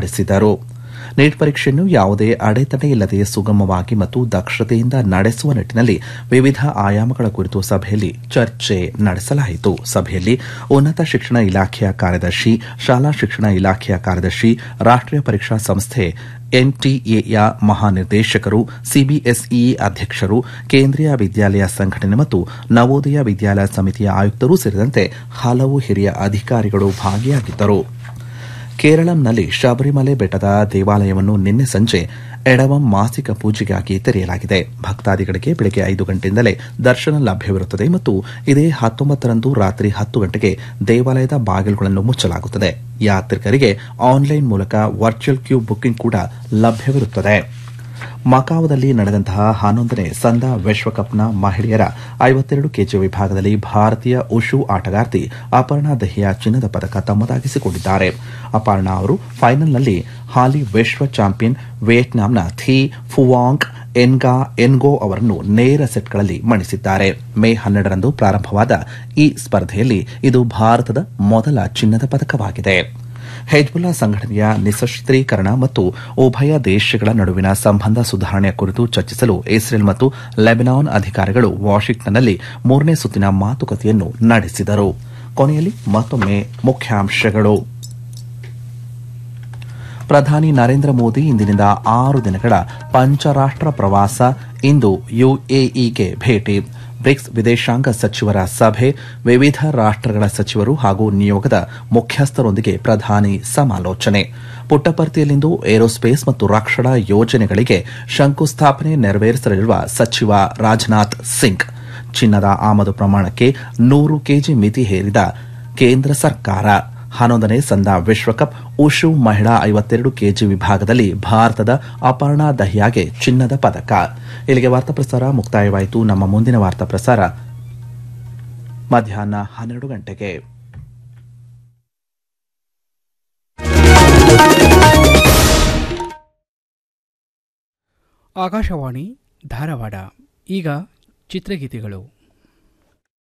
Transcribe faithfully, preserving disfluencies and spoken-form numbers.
ನಡೆಸಿದರು. ನೀಟ್ ಪರೀಕ್ಷೆಯನ್ನು ಯಾವುದೇ ಅಡೆತಡೆ ಇಲ್ಲದೆ ಸುಗಮವಾಗಿ ಮತ್ತು ದಕ್ಷತೆಯಿಂದ ನಡೆಸುವ ನಿಟ್ಟಿನಲ್ಲಿ ವಿವಿಧ ಆಯಾಮಗಳ ಕುರಿತು ಸಭೆಯಲ್ಲಿ ಚರ್ಚೆ ನಡೆಸಲಾಯಿತು. ಸಭೆಯಲ್ಲಿ ಉನ್ನತ ಶಿಕ್ಷಣ ಇಲಾಖೆಯ ಕಾರ್ಯದರ್ಶಿ, ಶಾಲಾ ಶಿಕ್ಷಣ ಇಲಾಖೆಯ ಕಾರ್ಯದರ್ಶಿ, ರಾಷ್ಟೀಯ ಪರೀಕ್ಷಾ ಸಂಸ್ಥೆ ಎನ್ಟಿಎಯ ಮಹಾನಿರ್ದೇಶಕರು, ಸಿಬಿಎಸ್ಇ ಅಧ್ಯಕ್ಷರು, ಕೇಂದ್ರೀಯ ವಿದ್ಯಾಲಯ ಸಂಘಟನೆ ಮತ್ತು ನವೋದಯ ವಿದ್ಯಾಲಯ ಸಮಿತಿಯ ಆಯುಕ್ತರು ಸೇರಿದಂತೆ ಹಲವು ಹಿರಿಯ ಅಧಿಕಾರಿಗಳು ಭಾಗಿಯಾಗಿದ್ದರು. ಕೇರಳಂನಲ್ಲಿ ಶಬರಿಮಲೆ ಬೆಟ್ಟದ ದೇವಾಲಯವನ್ನು ನಿನ್ನೆ ಸಂಜೆ ಎಡವಂ ಮಾಸಿಕ ಪೂಜೆಗಾಗಿ ತೆರೆಯಲಾಗಿದೆ. ಭಕ್ತಾದಿಗಳಿಗೆ ಬೆಳಗ್ಗೆ ಐದು ಗಂಟೆಯಿಂದಲೇ ದರ್ಶನ ಲಭ್ಯವಿರುತ್ತದೆ ಮತ್ತು ಇದೇ ಹತ್ತೊಂಬತ್ತರಂದು ರಾತ್ರಿ ಹತ್ತು ಗಂಟೆಗೆ ದೇವಾಲಯದ ಬಾಗಿಲುಗಳನ್ನು ಮುಚ್ಚಲಾಗುತ್ತದೆ. ಯಾತ್ರಿಕರಿಗೆ ಆನ್ಲೈನ್ ಮೂಲಕ ವರ್ಚುವಲ್ ಕ್ಯೂ ಬುಕಿಂಗ್ ಕೂಡ ಲಭ್ಯವಿರುತ್ತದೆ. ಮಕಾವದಲ್ಲಿ ನಡೆದಂತಹ ಹನ್ನೊಂದನೇ ಸಂದಾ ವಿಶ್ವಕಪ್ನ ಮಹಿಳೆಯರ ಐವತ್ತೆರಡು ಕೆಜಿ ವಿಭಾಗದಲ್ಲಿ ಭಾರತೀಯ ಉಷು ಆಟಗಾರ್ತಿ ಅಪರ್ಣಾ ದಹಿಯಾ ಚಿನ್ನದ ಪದಕ ತಮ್ಮದಾಗಿಸಿಕೊಂಡಿದ್ದಾರೆ. ಅಪರ್ಣಾ ಅವರು ಫೈನಲ್ನಲ್ಲಿ ಹಾಲಿ ವಿಶ್ವ ಚಾಂಪಿಯನ್ ವಿಯೆಟ್ನಾಂನ ಥಿ ಫುವಾಂಗ್ ಎನ್ಗಾ ಎನ್ಗೋ ಅವರನ್ನು ನೇರ ಸೆಟ್ಗಳಲ್ಲಿ ಮಣಿಸಿದ್ದಾರೆ. ಮೇ ಹನ್ನೆರಡರಂದು ಪ್ರಾರಂಭವಾದ ಈ ಸ್ಪರ್ಧೆಯಲ್ಲಿ ಇದು ಭಾರತದ ಮೊದಲ ಚಿನ್ನದ ಪದಕವಾಗಿದೆ. ಹೆಜ್ಬುಲ್ಲಾ ಸಂಘಟನೆಯ ನಿಶಸ್ತ್ರೀಕರಣ ಮತ್ತು ಉಭಯ ದೇಶಗಳ ನಡುವಿನ ಸಂಬಂಧ ಸುಧಾರಣೆಯ ಕುರಿತು ಚರ್ಚಿಸಲು ಇಸ್ರೇಲ್ ಮತ್ತು ಲೆಬನಾನ್ ಅಧಿಕಾರಿಗಳು ವಾಷಿಂಗ್ಟನ್ನಲ್ಲಿ ಮೂರನೇ ಸುತ್ತಿನ ಮಾತುಕತೆಯನ್ನು ನಡೆಸಿದರು. ಕೊನೆಯಲ್ಲಿ ಮತ್ತೊಮ್ಮೆ ಮುಖ್ಯಾಂಶಗಳು. ಪ್ರಧಾನಿ ನರೇಂದ್ರ ಮೋದಿ ಇಂದಿನಿಂದ ಆರು ದಿನಗಳ ಪಂಚರಾಷ್ಟ ಪ್ರವಾಸ. ಇಂದು ಯುಎಇಗೆ ಭೇಟಿ. ಬ್ರಿಕ್ಸ್ ವಿದೇಶಾಂಗ ಸಚಿವರ ಸಭೆ. ವಿವಿಧ ರಾಷ್ಟಗಳ ಸಚಿವರು ಹಾಗೂ ನಿಯೋಗದ ಮುಖ್ಯಸ್ಥರೊಂದಿಗೆ ಪ್ರಧಾನಿ ಸಮಾಲೋಚನೆ. ಪುಟ್ಟಪರ್ತಿಯಲ್ಲಿಂದು ಏರೋಸ್ಪೇಸ್ ಮತ್ತು ರಕ್ಷಣಾ ಯೋಜನೆಗಳಿಗೆ ಶಂಕುಸ್ಥಾಪನೆ ನೆರವೇರಿಸಲಿರುವ ಸಚಿವ ರಾಜನಾಥ್ ಸಿಂಗ್. ಚಿನ್ನದ ಆಮದು ಪ್ರಮಾಣಕ್ಕೆ ನೂರು ಕೆಜಿ ಮಿತಿ ಹೇರಿದ ಕೇಂದ್ರ ಸರ್ಕಾರ. ಹನ್ನೊಂದನೇ ಸಂದಾ ವಿಶ್ವಕಪ್ ಉಷು ಮಹಿಳಾ ಐವತ್ತೆರಡು ಕೆಜಿ ವಿಭಾಗದಲ್ಲಿ ಭಾರತದ ಅಪರ್ಣಾ ದಹಿಯಾಗೆ ಚಿನ್ನದ ಪದಕ. ಇಲ್ಲಿಗೆ ವಾರ್ತಾ ಪ್ರಸಾರ ಮುಕ್ತಾಯವಾಯಿತು. ನಮ್ಮ ಮುಂದಿನ ವಾರ್ತಾ ಪ್ರಸಾರ ಮಧ್ಯಾಹ್ನ ಹನ್ನೆರಡು ಗಂಟೆಗೆ. ಆಕಾಶವಾಣಿ ಧಾರವಾಡ. ಈಗ ಚಿತ್ರಗೀತೆಗಳು.